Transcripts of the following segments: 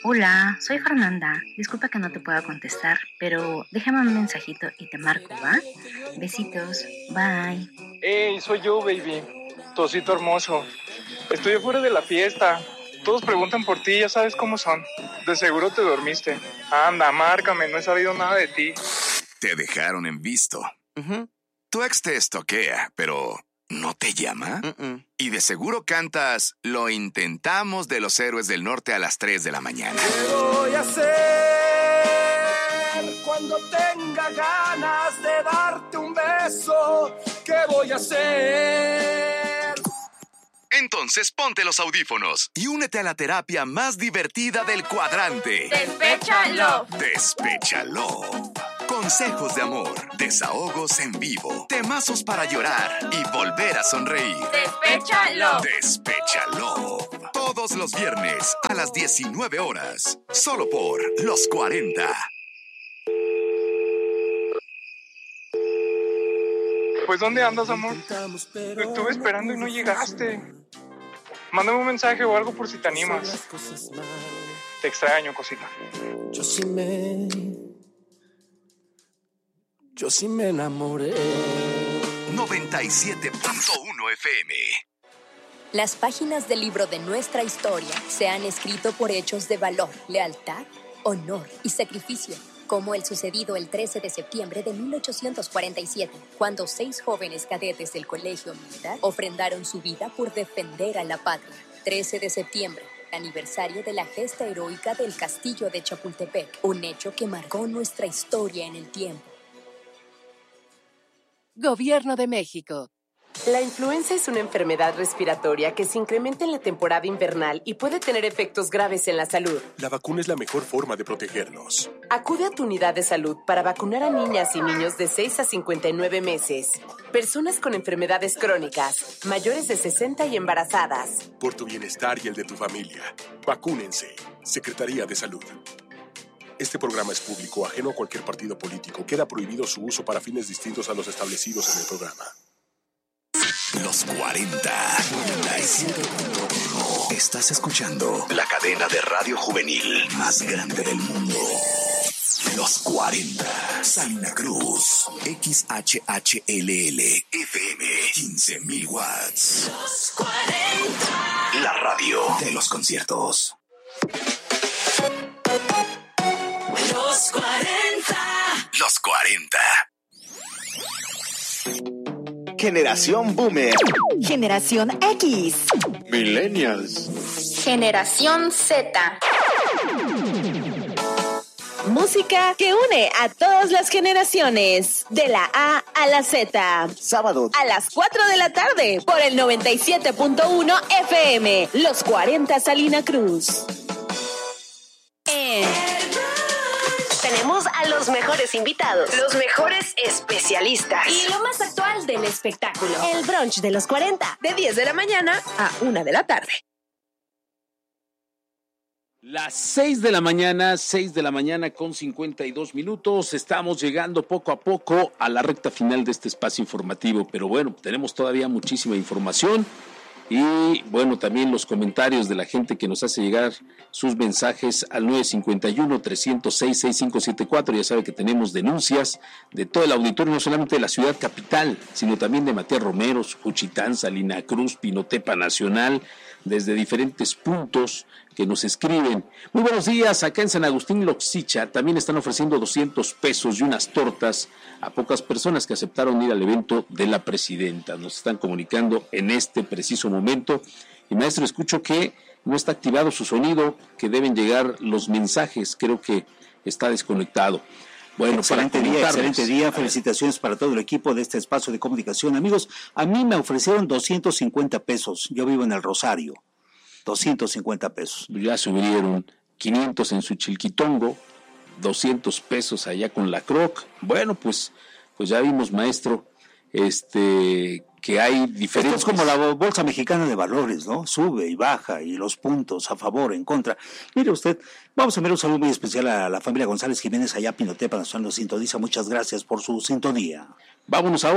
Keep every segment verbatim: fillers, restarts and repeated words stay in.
Hola, soy Fernanda. Disculpa que no te pueda contestar, pero déjame un mensajito y te marco, ¿va? Besitos, bye. Hey, soy yo, baby. Tu osito hermoso. Estoy afuera de la fiesta. Todos preguntan por ti, ya sabes cómo son. De seguro te dormiste. Anda, márcame, no he sabido nada de ti. Te dejaron en visto. Uh-huh. Tu ex te estoquea, pero ¿no te llama? Uh-uh. Y de seguro cantas Lo intentamos de los Héroes del Norte a las tres de la mañana. ¿Qué voy a hacer cuando tenga ganas de darte un beso? ¿Qué voy a hacer? Entonces ponte los audífonos y únete a la terapia más divertida del cuadrante. ¡Despéchalo! ¡Despéchalo! Consejos de amor, desahogos en vivo, temazos para llorar y volver a sonreír. ¡Despéchalo! ¡Despéchalo! Todos los viernes a las diecinueve horas, solo por Los cuarenta. Pues, ¿dónde andas, amor? Te estuve esperando y no llegaste. Mándame un mensaje o algo por si te animas. Te extraño, cosita. Yo sí me... Yo sí me enamoré. noventa y siete punto uno F M. Las páginas del libro de nuestra historia se han escrito por hechos de valor, lealtad, honor y sacrificio, como el sucedido el trece de septiembre de mil ochocientos cuarenta y siete, cuando seis jóvenes cadetes del Colegio Militar ofrendaron su vida por defender a la patria. trece de septiembre, aniversario de la gesta heroica del Castillo de Chapultepec, un hecho que marcó nuestra historia en el tiempo. Gobierno de México. La influenza es una enfermedad respiratoria que se incrementa en la temporada invernal y puede tener efectos graves en la salud. La vacuna es la mejor forma de protegernos. Acude a tu unidad de salud para vacunar a niñas y niños de seis a cincuenta y nueve meses, personas con enfermedades crónicas, mayores de sesenta y embarazadas. Por tu bienestar y el de tu familia, vacúnense. Secretaría de Salud. Este programa es público, ajeno a cualquier partido político. Queda prohibido su uso para fines distintos a los establecidos en el programa. Los cuarenta. Estás escuchando la cadena de radio juvenil más grande del mundo. Los cuarenta. Salina Cruz. X H H L L F M. quince mil watts. Los cuarenta. La radio de los conciertos. Los cuarenta. Los cuarenta. Generación Boomer. Generación X. Millennials. Generación Z. Música que une a todas las generaciones. De la A a la Z. Sábado a las cuatro de la tarde por el noventa y siete punto uno F M. Los cuarenta Salina Cruz. En... Tenemos a los mejores invitados, los mejores especialistas y lo más actual del espectáculo. El brunch de los cuarenta, de diez de la mañana a una de la tarde. Las seis de la mañana, seis de la mañana con cincuenta y dos minutos. Estamos llegando poco a poco a la recta final de este espacio informativo, pero bueno, tenemos todavía muchísima información. Y bueno, también los comentarios de la gente que nos hace llegar sus mensajes al nueve cinco uno, tres cero seis, seis cinco siete cuatro. Ya sabe que tenemos denuncias de todo el auditorio, no solamente de la ciudad capital, sino también de Matías Romero, Juchitán, Salina Cruz, Pinotepa Nacional, desde diferentes puntos que nos escriben. Muy buenos días, acá en San Agustín Loxicha también están ofreciendo doscientos pesos y unas tortas a pocas personas que aceptaron ir al evento de la presidenta. Nos están comunicando en este preciso momento. Y maestro, escucho que no está activado su sonido, que deben llegar los mensajes, creo que está desconectado. Bueno, excelente día, excelente día. Felicitaciones para todo el equipo de este espacio de comunicación. Amigos, a mí me ofrecieron doscientos cincuenta pesos. Yo vivo en el Rosario. doscientos cincuenta pesos. Ya subieron quinientos en su Chilquitongo, doscientos pesos allá con la Croc. Bueno, pues, pues ya vimos, maestro, este, que hay diferentes... Esto es como la Bolsa Mexicana de Valores, ¿no? Sube y baja, y los puntos a favor, en contra. Mire usted, vamos a enviar un saludo muy especial a la familia González Jiménez allá Pinotepa Nacional, nos sintoniza. Muchas gracias por su sintonía. Vámonos ahora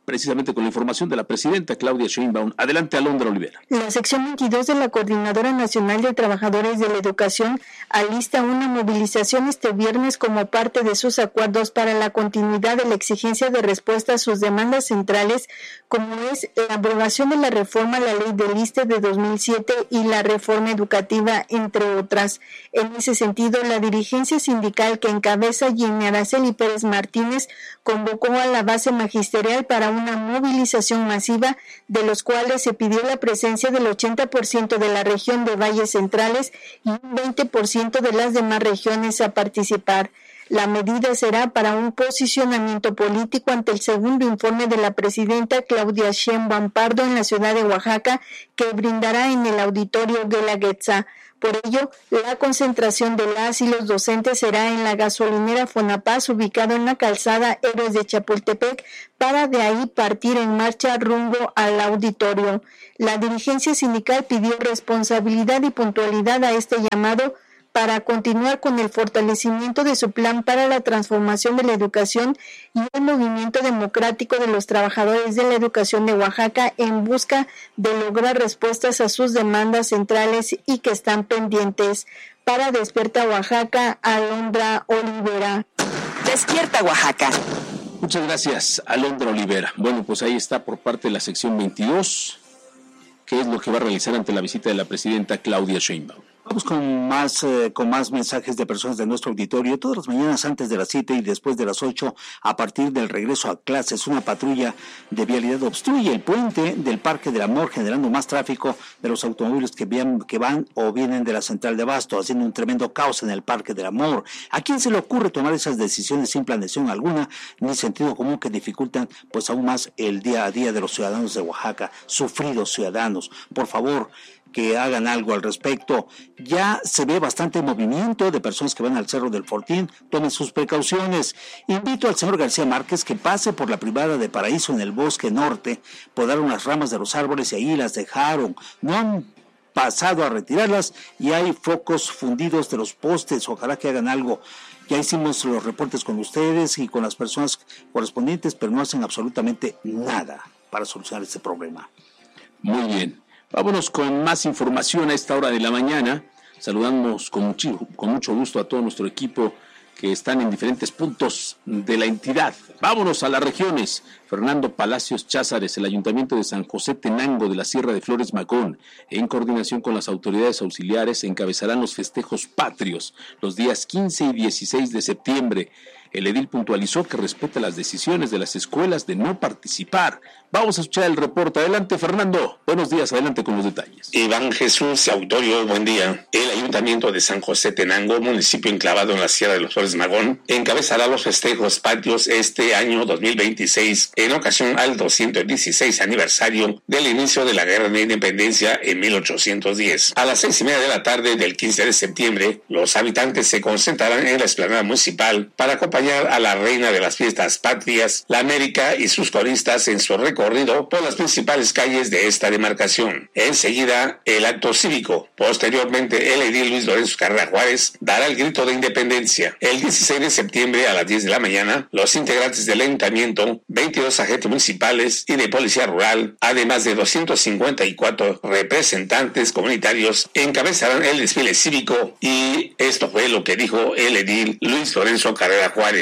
precisamente con la información de la presidenta Claudia Sheinbaum. Adelante, Alondra Olivera. La sección veintidós de la Coordinadora Nacional de Trabajadores de la Educación alista una movilización este viernes como parte de sus acuerdos para la continuidad de la exigencia de respuesta a sus demandas centrales, como es la abrogación de la reforma a la ley del ISSSTE de dos mil siete y la reforma educativa, entre otras. En ese sentido, la dirigencia sindical que encabeza Jenny Araceli Pérez Martínez convocó a la base magisterial para una movilización masiva, de los cuales se pidió la presencia del ochenta por ciento de la región de Valles Centrales y un veinte por ciento de las demás regiones a participar. La medida será para un posicionamiento político ante el segundo informe de la presidenta Claudia Sheinbaum Pardo en la ciudad de Oaxaca, que brindará en el auditorio Guelaguetza. Por ello, la concentración de las y los docentes será en la gasolinera Fonapaz, ubicado en la calzada Héroes de Chapultepec, para de ahí partir en marcha rumbo al auditorio. La dirigencia sindical pidió responsabilidad y puntualidad a este llamado para continuar con el fortalecimiento de su plan para la transformación de la educación y el movimiento democrático de los trabajadores de la educación de Oaxaca en busca de lograr respuestas a sus demandas centrales y que están pendientes. Para Despierta Oaxaca, Alondra Olivera. Despierta Oaxaca. Muchas gracias, Alondra Olivera. Bueno, pues ahí está por parte de la sección veintidós, qué es lo que va a realizar ante la visita de la presidenta Claudia Sheinbaum. Vamos con más eh, con más mensajes de personas de nuestro auditorio. Todas las mañanas antes de las siete y después de las ocho, a partir del regreso a clases, una patrulla de vialidad obstruye el puente del Parque del Amor, generando más tráfico de los automóviles que, vian, que van o vienen de la central de Abasto, haciendo un tremendo caos en el Parque del Amor. ¿A quién se le ocurre tomar esas decisiones sin planeación alguna ni sentido común, que dificultan pues aún más el día a día de los ciudadanos de Oaxaca, sufridos ciudadanos? Por favor, que hagan algo al respecto. Ya se ve bastante movimiento de personas que van al Cerro del Fortín. Tomen sus precauciones. Invito al señor García Márquez que pase por la privada de Paraíso en el Bosque Norte, podaron unas ramas de los árboles y ahí las dejaron. No han pasado a retirarlas y hay focos fundidos de los postes. Ojalá que hagan algo. Ya hicimos los reportes con ustedes y con las personas correspondientes, pero no hacen absolutamente nada para solucionar este problema. Muy bien. Vámonos con más información a esta hora de la mañana. Saludamos con mucho, con mucho gusto a todo nuestro equipo que están en diferentes puntos de la entidad. Vámonos a las regiones. Fernando Palacios Cházares, el Ayuntamiento de San José Tenango de la Sierra de Flores Magón, en coordinación con las autoridades auxiliares, encabezarán los festejos patrios los días quince y dieciséis de septiembre. El edil puntualizó que respeta las decisiones de las escuelas de no participar. Vamos a escuchar el reporte. Adelante, Fernando. Buenos días, adelante con los detalles. Iván Jesús Autorio, buen día. El Ayuntamiento de San José Tenango, municipio enclavado en la Sierra de los Flores Magón, encabezará los festejos patrios este año dos mil veintiséis, en ocasión al doscientos dieciséis aniversario del inicio de la Guerra de Independencia en mil ochocientos diez. A las seis y media de la tarde del quince de septiembre, los habitantes se concentrarán en la explanada municipal para acompañar a la reina de las fiestas patrias, la América, y sus coristas en su recorrido por las principales calles de esta demarcación. Enseguida, el acto cívico. Posteriormente, el edil Luis Lorenzo Carrera Juárez dará el grito de independencia. El dieciséis de septiembre a las diez de la mañana, los integrantes del ayuntamiento, veintidós agentes municipales y de policía rural, además de doscientos cincuenta y cuatro representantes comunitarios, encabezarán el desfile cívico, y esto fue lo que dijo el edil Luis Lorenzo Carrera Juárez.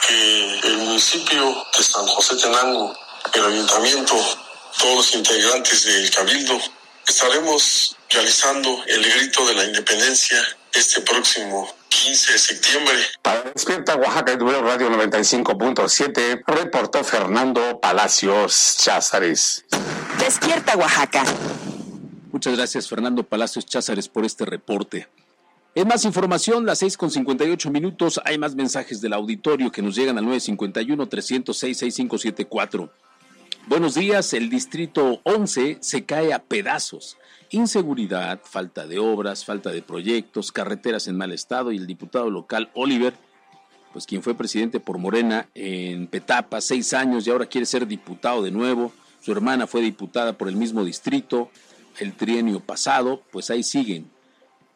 Que el municipio de San José Tenango, el ayuntamiento, todos los integrantes del cabildo, estaremos realizando el grito de la independencia este próximo quince de septiembre. Para Despierta Oaxaca, W Radio noventa y cinco punto siete, reportó Fernando Palacios Cházares. Despierta Oaxaca. Muchas gracias, Fernando Palacios Cházares, por este reporte. En más información, las seis con cincuenta y ocho minutos, hay más mensajes del auditorio que nos llegan al nueve cinco uno, tres cero seis, seis cinco siete cuatro. Buenos días, el distrito once se cae a pedazos. Inseguridad, falta de obras, falta de proyectos, carreteras en mal estado, y el diputado local Oliver, pues quien fue presidente por Morena en Petapa, seis años, y ahora quiere ser diputado de nuevo. Su hermana fue diputada por el mismo distrito el trienio pasado, pues ahí siguen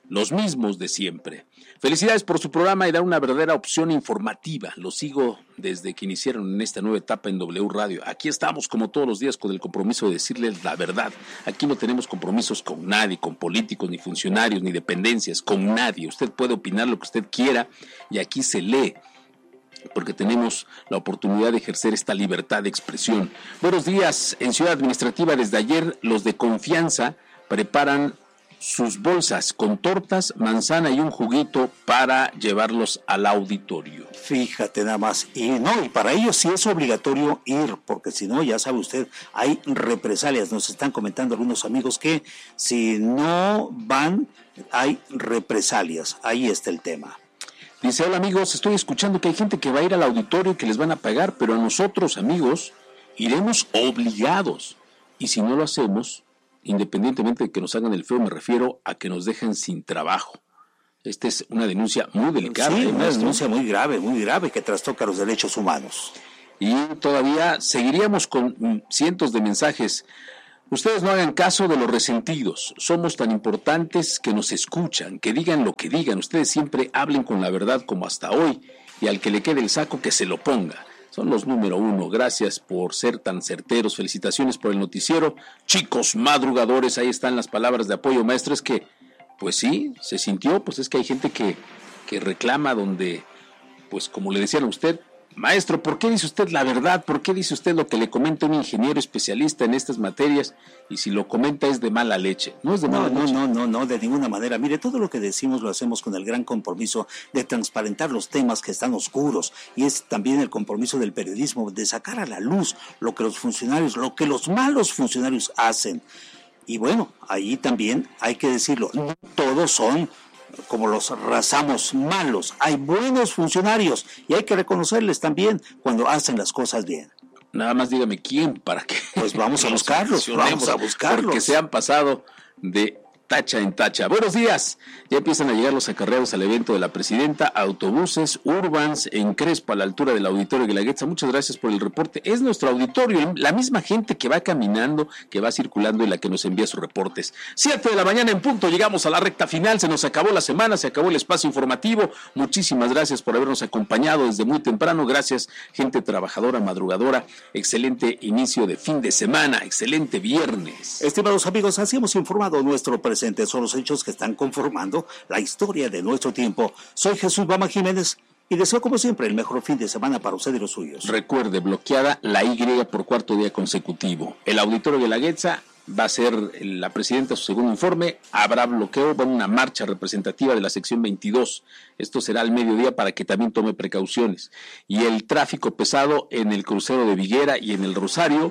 los mismos de siempre. Felicidades por su programa y dar una verdadera opción informativa. Lo sigo desde que iniciaron en esta nueva etapa en W Radio. Aquí estamos como todos los días con el compromiso de decirles la verdad. Aquí no tenemos compromisos con nadie, con políticos, ni funcionarios, ni dependencias, con nadie. Usted puede opinar lo que usted quiera y aquí se lee, porque tenemos la oportunidad de ejercer esta libertad de expresión. Buenos días. En Ciudad Administrativa desde ayer los de Confianza preparan sus bolsas con tortas, manzana y un juguito para llevarlos al auditorio. Fíjate nada más, y no, y para ellos sí es obligatorio ir, porque si no, ya sabe usted, hay represalias. Nos están comentando algunos amigos que si no van, hay represalias. Ahí está el tema. Dice, hola amigos, estoy escuchando que hay gente que va a ir al auditorio y que les van a pagar, pero a nosotros, amigos, iremos obligados. Y si no lo hacemos, independientemente de que nos hagan el feo, me refiero a que nos dejen sin trabajo. Esta es una denuncia muy delicada. Sí, ¿eh, una maestro? denuncia muy grave, muy grave, que trastoca los derechos humanos. Y todavía seguiríamos con cientos de mensajes. Ustedes no hagan caso de los resentidos. Somos tan importantes que nos escuchan, que digan lo que digan. Ustedes siempre hablen con la verdad como hasta hoy, y al que le quede el saco que se lo ponga. Son los número uno. Gracias por ser tan certeros. Felicitaciones por el noticiero. Chicos madrugadores, ahí están las palabras de apoyo, maestro. Es que, pues sí, se sintió, pues es que hay gente que, que reclama donde, pues como le decían a usted, maestro, ¿por qué dice usted la verdad? ¿Por qué dice usted lo que le comenta un ingeniero especialista en estas materias? Y si lo comenta es de mala leche. No es de mala no, leche. No, no, no, no, de ninguna manera. Mire, todo lo que decimos lo hacemos con el gran compromiso de transparentar los temas que están oscuros. Y es también el compromiso del periodismo de sacar a la luz lo que los funcionarios, lo que los malos funcionarios hacen. Y bueno, ahí también hay que decirlo, no todos son como los razamos malos. Hay buenos funcionarios y hay que reconocerles también cuando hacen las cosas bien. Nada más dígame quién para que pues vamos a buscarlos, vamos a buscarlos. Porque se han pasado de tacha en tacha. Buenos días. Ya empiezan a llegar los acarreados al evento de la presidenta, autobuses, Urbans, en Crespo, a la altura del auditorio Guelaguetza. Muchas gracias por el reporte. Es nuestro auditorio, la misma gente que va caminando, que va circulando y la que nos envía sus reportes. Siete de la mañana en punto, llegamos a la recta final, se nos acabó la semana, se acabó el espacio informativo. Muchísimas gracias por habernos acompañado desde muy temprano. Gracias, gente trabajadora, madrugadora. Excelente inicio de fin de semana, excelente viernes. Estimados amigos, así hemos informado nuestro presidente. Son los hechos que están conformando la historia de nuestro tiempo. Soy Jesús Bama Jiménez y deseo como siempre el mejor fin de semana para usted y los suyos. Recuerde, bloqueada la Y por cuarto día consecutivo. El auditorio de Guelaguetza va a ser la presidenta su segundo informe. Habrá bloqueo, va a una marcha representativa de la sección veintidós. Esto será al mediodía para que también tome precauciones. Y el tráfico pesado en el crucero de Viguera y en el Rosario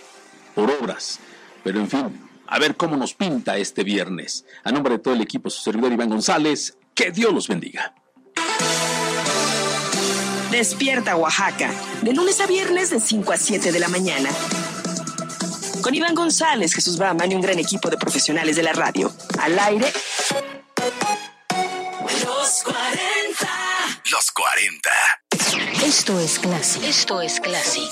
por obras. Pero en fin, a ver cómo nos pinta este viernes. A nombre de todo el equipo, su servidor Iván González, que Dios los bendiga. Despierta Oaxaca, de lunes a viernes de cinco a siete de la mañana. Con Iván González, Jesús Bauman y un gran equipo de profesionales de la radio. Al aire. Los cuarenta. Los cuarenta. Esto es Classic. Esto es Classic.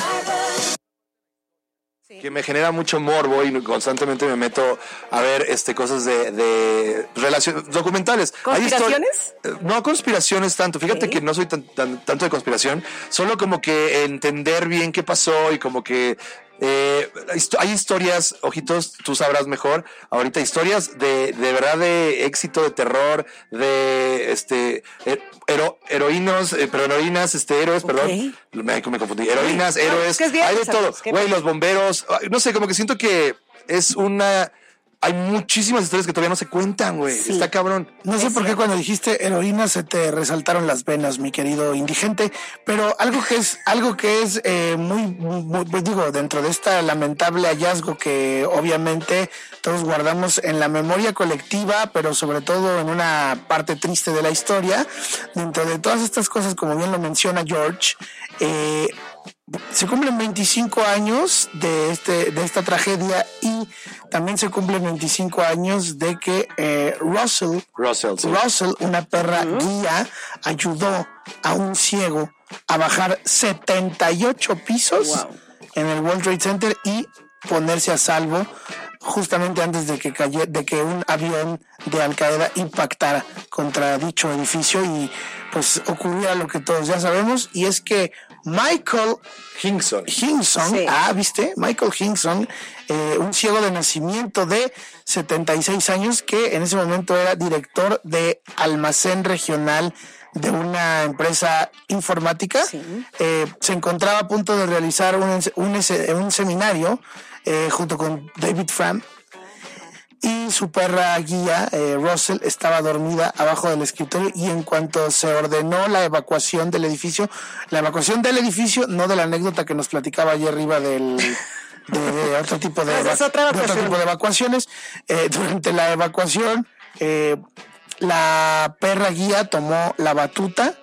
Que me genera mucho morbo y constantemente me meto a ver este cosas de, de relaciones documentales. ¿Conspiraciones? Hay histori- no conspiraciones tanto. Fíjate ¿Qué? que no soy tan, tan, tanto de conspiración, solo como que entender bien qué pasó y como que eh, hay historias, ojitos, tú sabrás mejor ahorita, historias de, de verdad de éxito, de terror, de este hero, heroínos, eh, pero heroínas, este héroes, okay. perdón, me, me confundí, heroínas, no, héroes, es hay de todo, güey, los bomberos, no sé, como que siento que es una... Hay muchísimas historias que todavía no se cuentan, güey. Sí. Está cabrón. No sé por qué cuando dijiste heroína se te resaltaron las venas, mi querido indigente, pero algo que es algo que es eh, muy, muy, pues digo, dentro de este lamentable hallazgo que obviamente todos guardamos en la memoria colectiva, pero sobre todo en una parte triste de la historia, dentro de todas estas cosas, como bien lo menciona George, eh, se cumplen veinticinco años de este de esta tragedia y también se cumplen veinticinco años de que eh, Russell, Russell, sí. Russell, una perra uh-huh. guía, ayudó a un ciego a bajar setenta y ocho pisos wow. en el World Trade Center y ponerse a salvo justamente antes de que caye, de que un avión de Al Qaeda impactara contra dicho edificio y pues ocurría lo que todos ya sabemos, y es que Michael Hingson, Hingson sí. ah, ¿viste? Michael Hingson, eh, un ciego de nacimiento de setenta y seis años, que en ese momento era director de almacén regional de una empresa informática, sí. eh, se encontraba a punto de realizar un, un, un seminario eh, junto con David Fram, y su perra guía, eh, Russell, estaba dormida abajo del escritorio, y en cuanto se ordenó la evacuación del edificio, la evacuación del edificio, no de la anécdota que nos platicaba ayer arriba del... De, de otro tipo de, eva- de otro tipo de evacuaciones, eh, durante la evacuación, eh, la perra guía tomó la batuta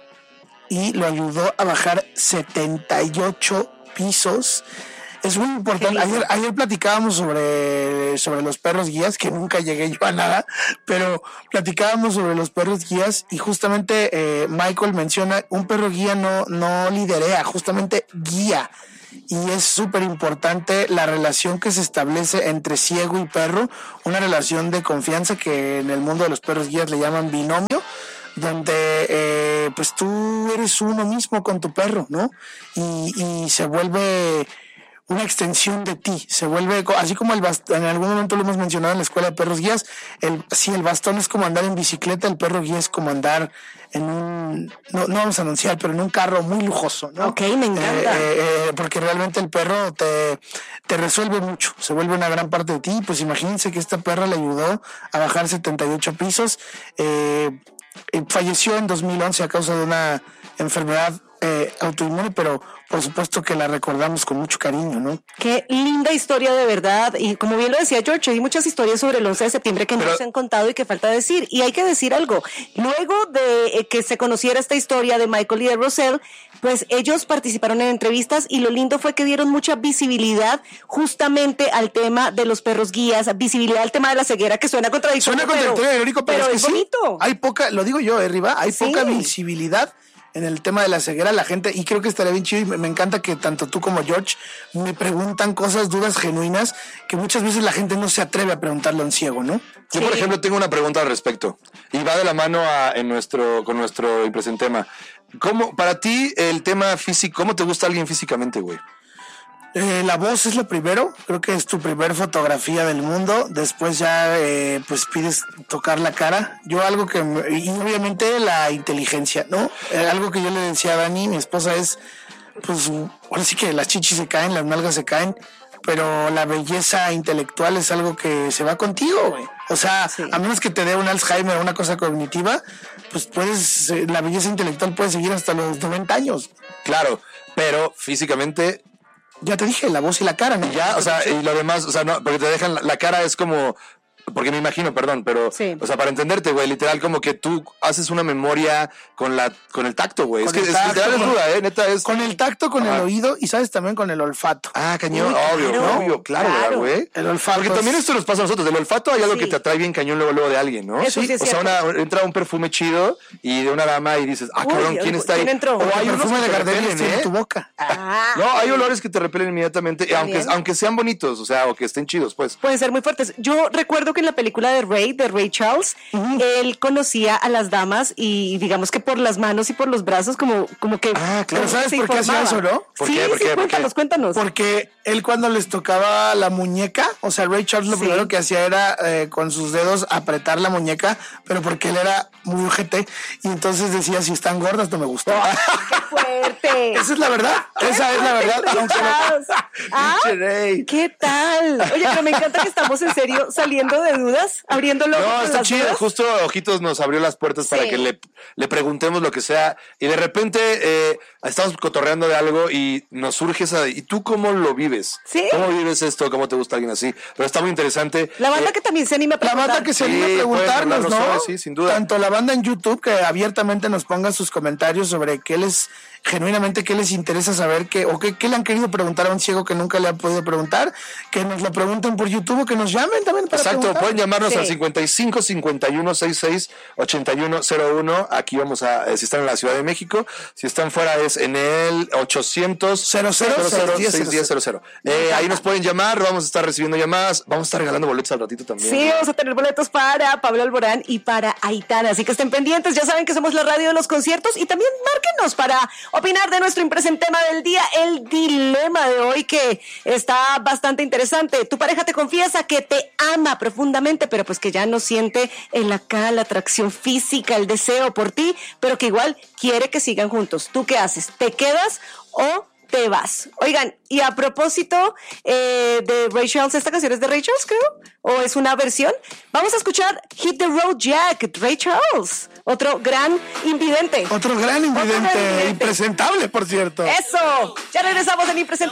y lo ayudó a bajar setenta y ocho pisos. Es muy importante. Ayer, ayer platicábamos sobre, sobre los perros guías, que nunca llegué yo a nada, pero platicábamos sobre los perros guías, y justamente eh, Michael menciona, un perro guía no, no liderea, justamente guía. Y es súper importante la relación que se establece entre ciego y perro, una relación de confianza que en el mundo de los perros guías le llaman binomio, donde eh, pues tú eres uno mismo con tu perro, ¿no? Y, y se vuelve una extensión de ti, se vuelve, así como el bastón, en algún momento lo hemos mencionado en la escuela de perros guías, el, sí, el bastón es como andar en bicicleta, el perro guía es como andar en un, no, no vamos a anunciar, pero en un carro muy lujoso, ¿no? Ok, me encanta. Eh, eh, porque realmente el perro te, te resuelve mucho, se vuelve una gran parte de ti. Pues imagínense que esta perra le ayudó a bajar setenta y ocho pisos, eh, falleció en dos mil once a causa de una enfermedad eh, autoinmune, pero por supuesto que la recordamos con mucho cariño, ¿no? Qué linda historia, de verdad. Y como bien lo decía George, hay muchas historias sobre el once de septiembre que pero, no se han contado y que falta decir. Y hay que decir algo. Luego de eh, que se conociera esta historia de Michael y de Russell, pues ellos participaron en entrevistas, y lo lindo fue que dieron mucha visibilidad justamente al tema de los perros guías, visibilidad al tema de la ceguera, que suena contradictorio. Suena contradictorio, Eurico, pero, pero es, es que bonito. Sí, hay poca, lo digo yo, arriba, hay sí. poca visibilidad en el tema de la ceguera, la gente, y creo que estaría bien chido, y me, me encanta que tanto tú como George me preguntan cosas, dudas genuinas, que muchas veces la gente no se atreve a preguntarle a un ciego, ¿no? Yo, sí. por ejemplo, tengo una pregunta al respecto, y va de la mano a, en nuestro, con nuestro impresente tema. ¿Cómo, para ti, el tema físico, cómo te gusta alguien físicamente, güey? Eh, la voz es lo primero, creo que es tu primer fotografía del mundo, después ya eh, pues pides tocar la cara, yo algo que, y obviamente la inteligencia, ¿no? Eh, algo que yo le decía a Dani, mi esposa, es, pues ahora sí que las chichis se caen, las nalgas se caen, pero la belleza intelectual es algo que se va contigo, güey. O sea, sí. a menos que te dé un Alzheimer o una cosa cognitiva, pues puedes, la belleza intelectual puede seguir hasta los noventa años. Claro, pero físicamente... Ya te dije, la voz y la cara, ¿no? Ya, o sea, y lo demás, o sea, no, porque te dejan, la, la cara es como, porque me imagino, perdón, pero, sí. o sea, para entenderte, güey, literal, como que tú haces una memoria con la, con el tacto, güey. Es que es, tacto, literal es ruda, eh, neta es. Con el tacto, con ah. el oído, y sabes, también con el olfato. Ah, cañón, Uy, obvio, claro, obvio, claro, claro. güey. El olfato. Porque también esto nos pasa a nosotros, del olfato hay algo sí. que te atrae bien cañón luego, luego de alguien, ¿no? Eso sí, sí es o sea, una, entra un perfume chido y de una dama y dices, ah, cabrón, ¿quién está ahí? ¿Quién entró? O hay un perfume de gardenia ¿eh? en tu boca. Ah. No, hay olores que te repelen inmediatamente, aunque, aunque sean bonitos, o sea, o que estén chidos, pues. Pueden ser muy fuertes. Yo recuerdo que en la película de Ray, de Ray Charles, uh-huh. él conocía a las damas y digamos que por las manos y por los brazos como, como que... Ah, claro, ¿sabes por qué hacía eso, no? ¿Por sí, qué? ¿Por sí, qué? cuéntanos, cuéntanos. Porque él cuando les tocaba la muñeca, o sea, Ray Charles lo sí. primero que hacía era eh, con sus dedos apretar la muñeca, pero porque él era muy ojete, y entonces decía, si están gordas no me gustó. Oh, ¡qué fuerte! Esa es la verdad, esa es la verdad. ¿Ah? ¿Qué tal? Oye, pero me encanta que estamos en serio saliendo de dudas, abriéndolo. No, está chido, dudas. Justo Ojitos nos abrió las puertas sí. para que le, le preguntemos lo que sea, y de repente eh, estamos cotorreando de algo y nos surge esa, ¿y tú cómo lo vives? ¿Sí? ¿Cómo vives esto? ¿Cómo te gusta alguien así? Pero está muy interesante. La banda eh, que también se anima a preguntar. La banda que se anima sí, a preguntarnos, ¿no? Sobre, sí, sin duda. Tanto la banda en YouTube que abiertamente nos ponga sus comentarios sobre qué les, genuinamente qué les interesa saber, qué, o qué, qué le han querido preguntar a un ciego que nunca le han podido preguntar, que nos lo pregunten por YouTube o que nos llamen también para Exacto, preguntar. pueden llamarnos Sí. al cincuenta y cinco, cincuenta y uno, sesenta y seis, ochenta y uno cero uno. Aquí vamos a, eh, si están en la Ciudad de México, si están fuera es en el ochocientos cero cero seis diez cero cero. Eh, ahí nos pueden llamar, vamos a estar recibiendo llamadas, vamos a estar regalando boletos al ratito también. Sí, vamos a tener boletos para Pablo Alborán y para Aitana, así que estén pendientes, ya saben que somos la radio de los conciertos y también márquenos para opinar de nuestro impresente tema del día, el dilema de hoy que está bastante interesante. Tu pareja te confiesa que te ama profundamente, pero pues que ya no siente el acá la atracción física, el deseo por ti, pero que igual quiere que sigan juntos. ¿Tú qué haces? ¿Te quedas o te vas? Oigan, y a propósito eh, de Ray Charles, ¿esta canción es de Ray Charles, creo? ¿O es una versión? Vamos a escuchar Hit the Road Jack, Ray Charles, otro gran invidente. Otro gran invidente, impresentable, por cierto. Eso, ya regresamos en Impresentable.